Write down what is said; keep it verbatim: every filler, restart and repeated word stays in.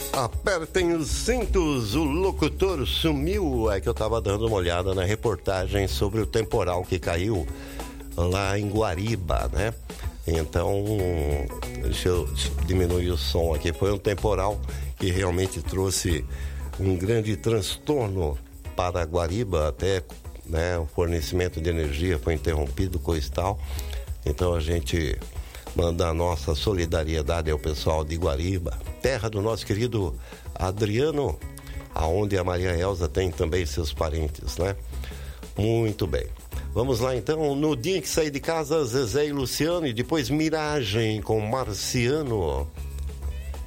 Apertem os cintos, o locutor sumiu. É que eu estava dando uma olhada na reportagem sobre o temporal que caiu lá em Guariba, né? Então, deixa eu diminuir o som aqui. Foi um temporal que realmente trouxe um grande transtorno para Guariba, até, né, o fornecimento de energia foi interrompido, coisa e tal. Então a gente manda a nossa solidariedade ao pessoal de Guariba, terra do nosso querido Adriano, aonde a Maria Elza tem também seus parentes, né? Muito bem. Vamos lá então, no dia que saí de casa, Zezé e Luciano, e depois Miragem com Marciano.